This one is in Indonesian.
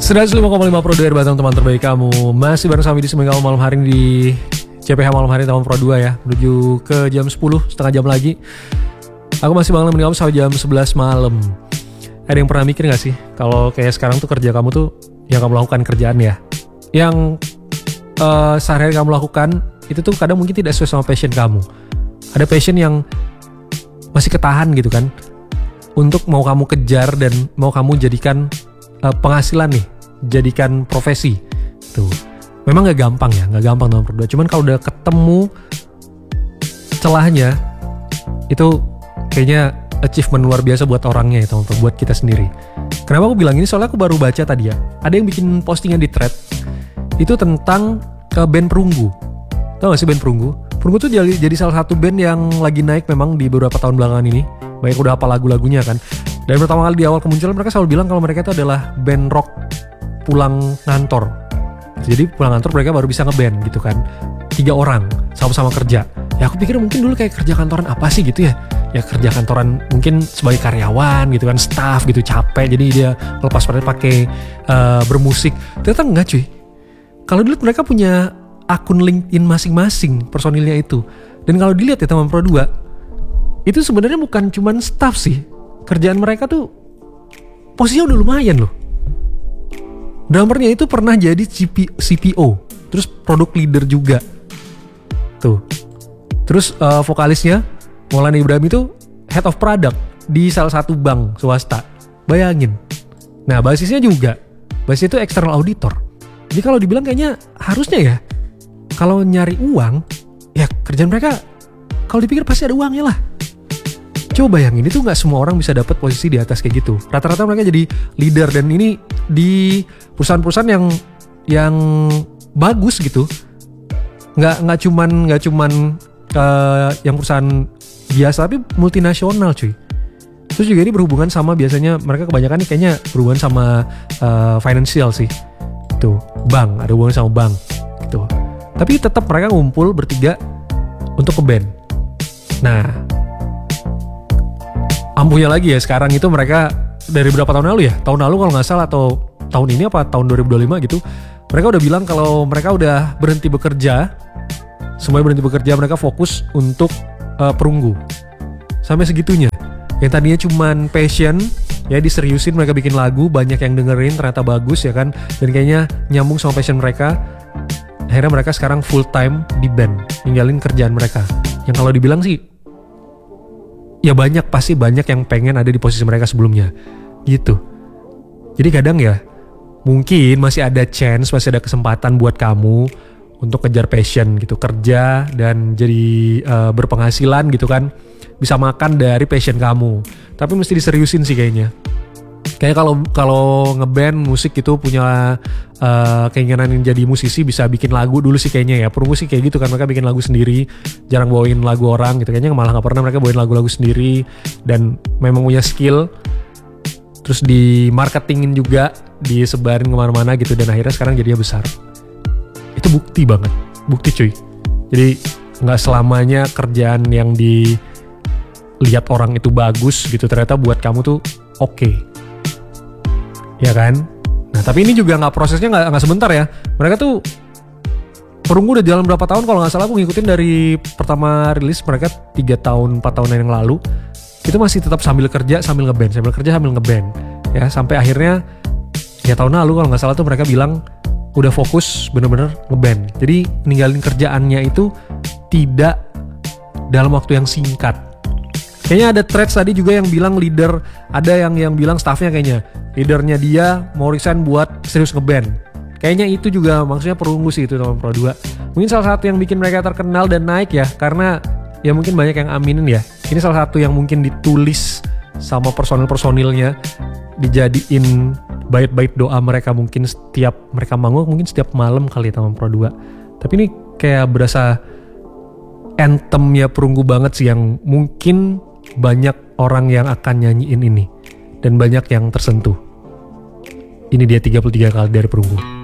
105,5 Pro 2 Batang, teman terbaik kamu. Masih bareng sama di Seminggu malam hari ini di CPH malam hari tahun Pro 2 ya. Menuju ke jam 10, setengah jam lagi. Aku masih bangun kamu sampai jam 11 malam. Ada yang pernah mikir gak sih kalau kayak sekarang tuh kerja kamu tuh yang kamu lakukan kerjaan ya, yang sehari-hari kamu lakukan itu tuh kadang mungkin tidak sesuai sama passion kamu. Ada passion yang masih ketahan gitu kan, untuk mau kamu kejar dan mau kamu jadikan penghasilan nih, jadikan profesi. Tuh, memang gak gampang ya, gak gampang teman berdua. Cuman kalau udah ketemu celahnya, itu kayaknya achievement luar biasa buat orangnya ya teman-teman, buat kita sendiri. Kenapa aku bilang ini? Soalnya aku baru baca tadi ya, ada yang bikin postingan di thread itu tentang band Perunggu. Tahu gak sih band Perunggu? Perunggu tuh jadi salah satu band yang lagi naik memang di beberapa tahun belakangan ini. Banyak udah hafal lagu-lagunya kan. Dan pertama kali di awal kemunculan mereka selalu bilang kalau mereka itu adalah band rock pulang ngantor. Jadi pulang ngantor mereka baru bisa ngeband gitu kan. 3 orang sama-sama kerja. Ya aku pikir mungkin dulu kayak kerja kantoran apa sih gitu ya. Ya kerja kantoran mungkin sebagai karyawan gitu kan, staff gitu, capek. Jadi dia lepas pakai bermusik. Ternyata enggak cuy. Kalau dulu mereka punya akun LinkedIn masing-masing personilnya itu. Dan kalau dilihat ya teman Pro 2, itu sebenarnya bukan cuman staff sih. Kerjaan mereka tuh posisinya udah lumayan loh. Drummernya itu pernah jadi CPO, terus product leader juga. Tuh. Terus vokalisnya Maulana Ibrahim itu head of product di salah satu bank swasta. Bayangin. Nah, basisnya juga. Basisnya itu external auditor. Jadi kalau dibilang kayaknya harusnya ya, kalau nyari uang, ya kerjaan mereka kalau dipikir pasti ada uangnya lah. Coba bayangin, itu gak semua orang bisa dapat posisi di atas kayak gitu. Rata-rata mereka jadi leader, dan ini di perusahaan-perusahaan yang bagus gitu. Nggak cuman yang perusahaan biasa, tapi multinasional cuy. Terus juga ini berhubungan sama, biasanya mereka kebanyakan nih kayaknya berhubungan sama financial sih. Tuh, bank, ada hubungan sama bank gitu. Tapi tetap mereka ngumpul bertiga untuk ke band. Nah, ampuhnya lagi ya, sekarang itu mereka dari berapa tahun lalu ya? Tahun lalu kalau nggak salah, atau tahun ini apa tahun 2025 gitu. Mereka udah bilang kalau mereka udah berhenti bekerja. Semuanya berhenti bekerja, mereka fokus untuk Perunggu. Sampai segitunya. Yang tadinya cuman passion, ya diseriusin, mereka bikin lagu, banyak yang dengerin, ternyata bagus ya kan. Dan kayaknya nyambung sama passion mereka. Akhirnya mereka sekarang full time di band, ninggalin kerjaan mereka. Yang kalau dibilang sih, ya pasti banyak yang pengen ada di posisi mereka sebelumnya gitu. Jadi kadang ya mungkin masih ada chance, masih ada kesempatan buat kamu untuk kejar passion gitu, kerja dan jadi berpenghasilan gitu kan, bisa makan dari passion kamu. Tapi mesti diseriusin sih kayaknya. Kayak kalau ngeband musik gitu, punya keinginan jadi musisi, bisa bikin lagu dulu sih kayaknya ya. Perunggu sih kayak gitu kan, mereka bikin lagu sendiri, jarang bawain lagu orang gitu. Kayaknya malah gak pernah mereka bawain lagu-lagu sendiri, dan memang punya skill. Terus di marketingin juga, disebarin kemana-mana gitu, dan akhirnya sekarang jadinya besar. Itu bukti banget, bukti cuy. Jadi gak selamanya kerjaan yang dilihat orang itu bagus gitu, ternyata buat kamu tuh oke. Ya kan? Nah, tapi ini juga prosesnya nggak sebentar ya. Mereka tuh Perunggu udah jalan berapa tahun, kalau nggak salah aku ngikutin dari pertama rilis mereka 3 tahun 4 tahun yang lalu. Itu masih tetap sambil kerja sambil ngeband, ya sampai akhirnya ya tahun lalu kalau nggak salah tuh mereka bilang udah fokus bener-bener ngeband. Jadi ninggalin kerjaannya itu tidak dalam waktu yang singkat. Kayaknya ada threads tadi juga yang bilang leader, ada yang bilang staffnya kayaknya leadernya dia mau resign buat serius ngeband. Kayaknya itu juga maksudnya Perunggu sih itu teman Pro 2. Mungkin salah satu yang bikin mereka terkenal dan naik ya, karena ya mungkin banyak yang aminin ya. Ini salah satu yang mungkin ditulis sama personil-personilnya, dijadiin bait-bait doa mereka mungkin setiap mereka manggung, mungkin setiap malam kali ya teman Pro 2. Tapi ini kayak berasa anthemnya Perunggu banget sih, yang mungkin banyak orang yang akan nyanyiin ini dan banyak yang tersentuh. Ini dia 33 kali dari Perunggu.